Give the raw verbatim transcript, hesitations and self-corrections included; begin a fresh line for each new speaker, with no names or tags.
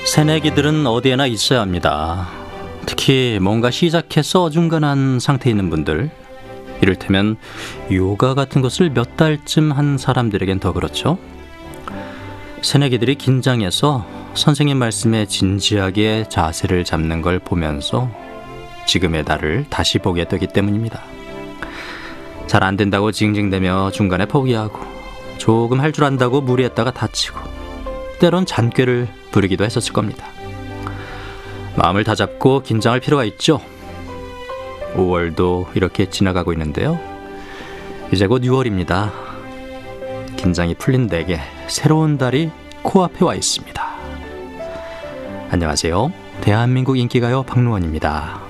새내기들은 어디에나 있어야 합니다. 특히 뭔가 시작해서 어중간한 상태에 있는 분들, 이를테면 요가 같은 것을 몇 달쯤 한 사람들에겐 더 그렇죠. 새내기들이 긴장해서 선생님 말씀에 진지하게 자세를 잡는 걸 보면서 지금의 나를 다시 보게 되기 때문입니다. 잘 안 된다고 징징대며 중간에 포기하고, 조금 할 줄 안다고 무리했다가 다치고, 때론 잔꾀를 부리기도 했었을 겁니다. 마음을 다잡고 긴장할 필요가 있죠. 오월도 이렇게 지나가고 있는데요. 이제 곧 유월입니다. 긴장이 풀린 내게 새로운 달이 코앞에 와 있습니다. 안녕하세요. 대한민국 인기가요 박노원입니다.